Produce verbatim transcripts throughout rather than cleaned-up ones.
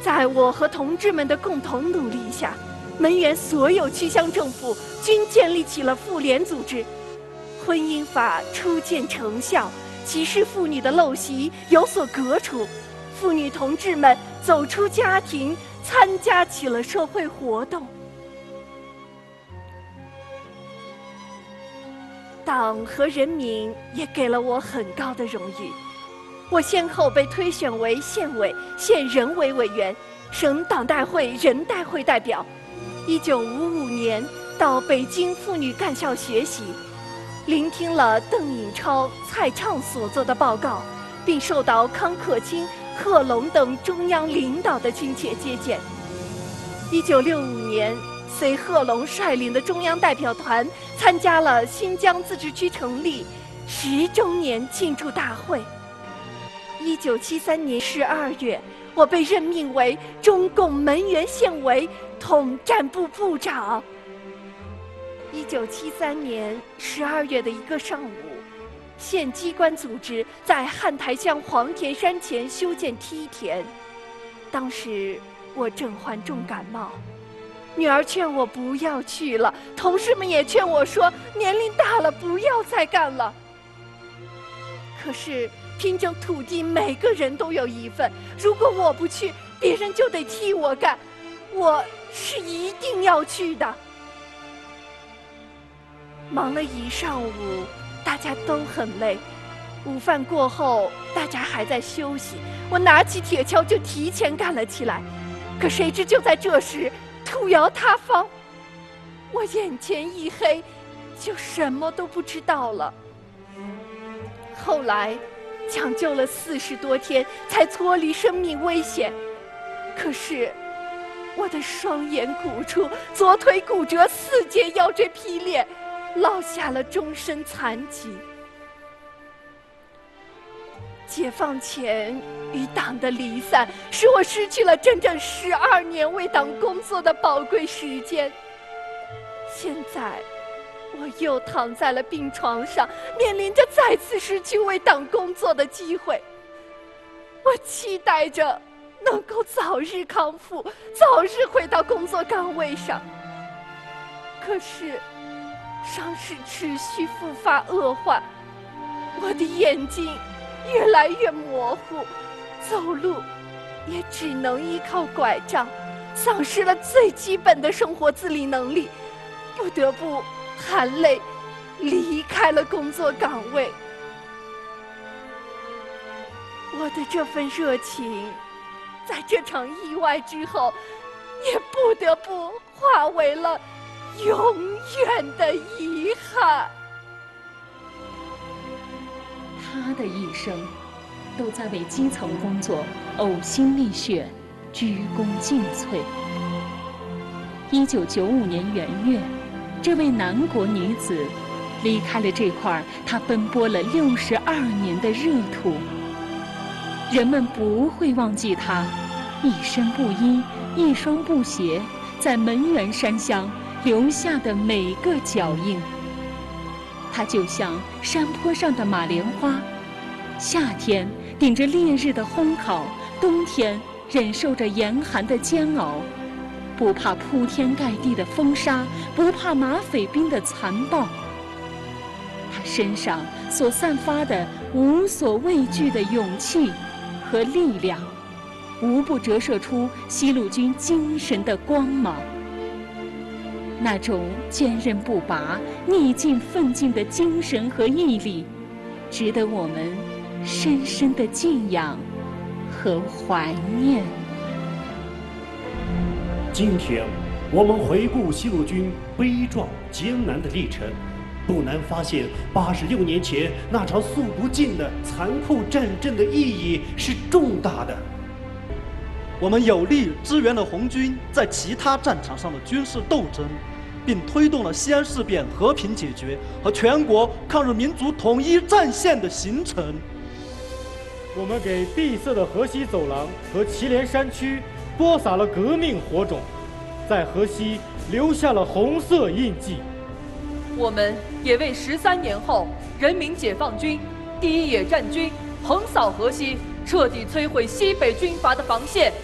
在我和同志们的共同努力下，门源所有区乡政府均建立起了妇联组织，婚姻法初见成效，歧视妇女的陋习有所革除，妇女同志们走出家庭，参加起了社会活动。党和人民也给了我很高的荣誉，我先后被推选为县委、县人委委员、省党代会、人代会代表。一九五五年到北京妇女干校学习，聆听了邓颖超、蔡畅所做的报告，并受到康可清、贺龙等中央领导的亲切接见。一九六五年，随贺龙率领的中央代表团参加了新疆自治区成立十周年庆祝大会。一九七三年十二月，我被任命为中共门源县委统战部部长。一九七三年十二月的一个上午，县机关组织在汉台乡黄田山前修建梯田。当时我正患重感冒，女儿劝我不要去了，同事们也劝我说年龄大了不要再干了。可是拼争土地每个人都有一份，如果我不去，别人就得替我干，我是一定要去的。忙了一上午，大家都很累，午饭过后大家还在休息，我拿起铁锹就提前干了起来。可谁知就在这时，土窑塌方，我眼前一黑，就什么都不知道了。后来抢救了四十多天，才脱离生命危险。可是我的双眼骨出，左腿骨折，四节腰椎劈裂，落下了终身残疾。解放前与党的离散，使我失去了整整十二年为党工作的宝贵时间。现在我又躺在了病床上，面临着再次失去为党工作的机会。我期待着能够早日康复，早日回到工作岗位上。可是伤势持续复发恶化，我的眼睛越来越模糊，走路也只能依靠拐杖，丧失了最基本的生活自理能力，不得不含泪离开了工作岗位。我的这份热情，在这场意外之后，也不得不化为了永远的遗憾。 他的一生都在为基层工作呕心沥血、鞠躬尽瘁。一九九五年元月，这位南国女子离开了这块她奔波了六十二年的热土。人们不会忘记她一身布衣、一双布鞋，在门源山乡留下的每个脚印。它就像山坡上的马莲花，夏天顶着烈日的烘烤，冬天忍受着严寒的煎熬，不怕铺天盖地的风沙，不怕马匪兵的残暴。他身上所散发的无所畏惧的勇气和力量，无不折射出西路军精神的光芒。那种坚韧不拔、逆境奋进的精神和毅力，值得我们深深的敬仰和怀念。 今天，我们回顾西路军悲壮艰难的历程，不难发现，八十六年前那场诉不尽的残酷战争的意义是重大的。 我们有力支援了红军在其他战场上的军事斗争，并推动了西安事变和平解决和全国抗日民族统一战线的形成。 我们给闭塞的河西走廊和祁连山区播撒了革命火种，在河西留下了红色印记。 我们也为十三年后人民解放军第一野战军横扫河西，彻底摧毁西北军阀的防线，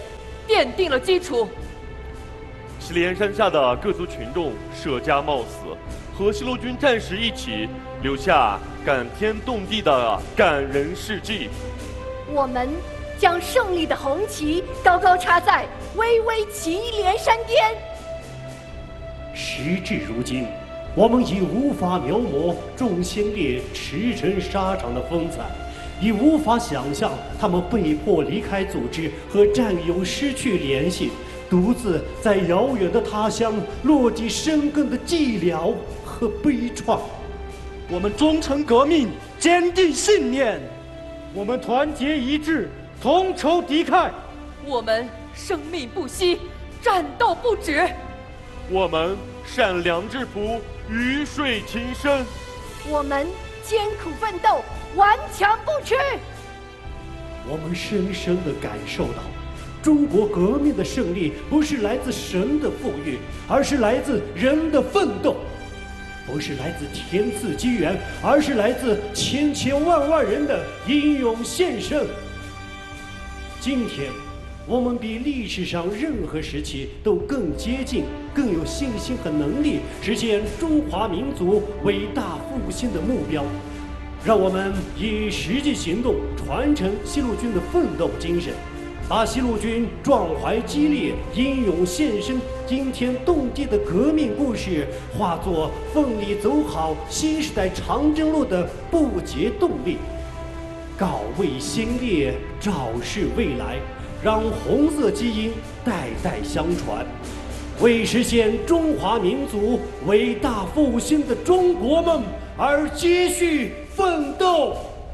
奠定了基础。 祁连山下的各族群众舍家冒死，和西路军战士一起，留下感天动地的感人事迹。 我们将胜利的红旗高高插在巍巍祁连山巅。 时至如今，我们已无法描摹众先烈驰骋沙场的风采，已无法想象他们被迫离开组织和战友失去联系，独自在遥远的他乡落地生根的寂寥和悲怆。 我们忠诚革命，坚定信念； 我们团结一致，同仇敌忾； 我们生命不息，战斗不止； 我们善良质朴，鱼水情深； 我们艰苦奋斗，顽强不屈。 我们深深地感受到，中国革命的胜利不是来自神的富裕，而是来自人的奋斗；不是来自天赐机缘，而是来自千千万万人的英勇献身。今天，我们比历史上任何时期都更接近、更有信心和能力实现中华民族伟大复兴的目标。让我们以实际行动传承西路军的奋斗精神，把西路军壮怀激烈、英勇献身、惊天动地的革命故事，化作奋力走好新时代长征路的不竭动力。告慰先烈，昭示未来，让红色基因代代相传，为实现中华民族伟大复兴的中国梦而继续奋斗。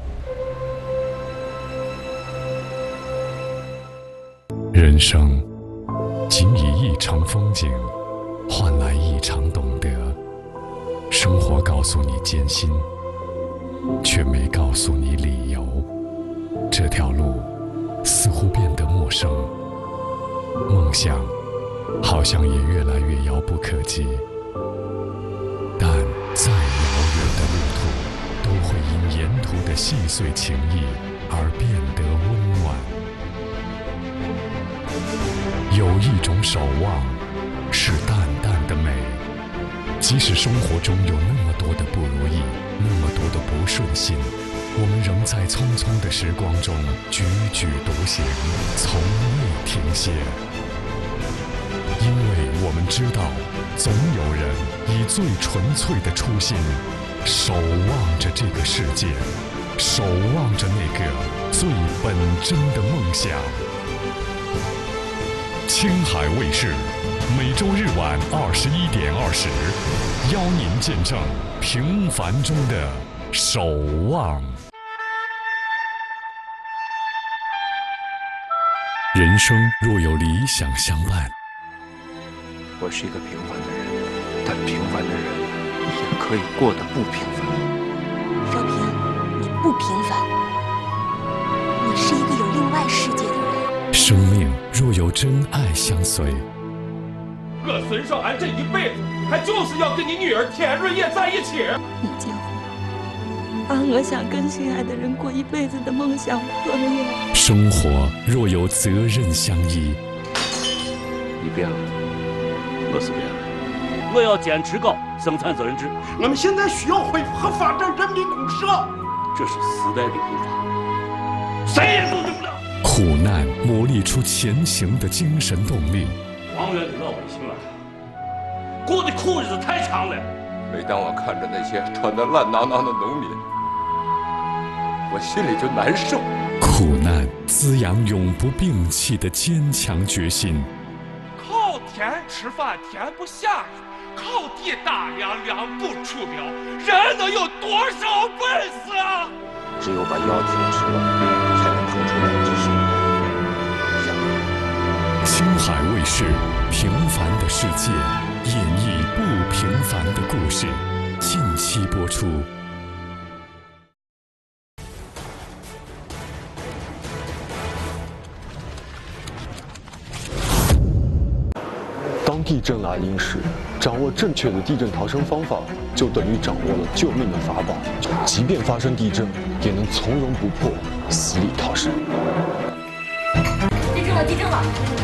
人生仅以一场风景换来一场懂得，生活告诉你艰辛，却没告诉你理由。这条路似乎变得陌生，梦想好像也越来越遥不可及。但再遥远的路途，都会因沿途的细碎情谊而变得温暖。有一种守望，是淡淡的美。即使生活中有那么多的不如意，那么多的不顺心，我们仍在匆匆的时光中踽踽独行，从未停歇。因为我们知道，总有人以最纯粹的初心，守望着这个世界，守望着那个最本真的梦想。青海卫视，每周日晚二十一点二十，邀您见证平凡中的守望。人生若有理想相伴， 我是一个平凡的人，但平凡的人也可以过得不平凡。 若平，你不平凡，你是一个有另外世界的人。 生命若有真爱相随， 我孙少安这一辈子，他就是要跟你女儿田瑞叶在一起。 你结婚，把我想跟心爱的人过一辈子的梦想破灭。 生活若有责任相依， 你变了，我是变了。 我要坚持搞生产责任制。 我们现在需要恢复和发展人民公社， 这是时代的步伐，谁也阻止不了。 苦难磨砺出前行的精神动力。 王源的老百姓啊，过的苦日子太长了。 每当我看着那些穿得烂囊囊的农民，我心里就难受。 苦难滋养永不摒弃的坚强决心。 靠天吃饭天不下雨，靠地打粮粮不出苗，人能有多少本事啊？ 只有把腰挺直了，才能腾出两只手。 青海卫视，平凡的世界，演绎不平凡的故事，近期播出。 当地震来临时，掌握正确的地震逃生方法，就等于掌握了救命的法宝。即便发生地震，也能从容不迫，死里逃生。 地震了！地震了！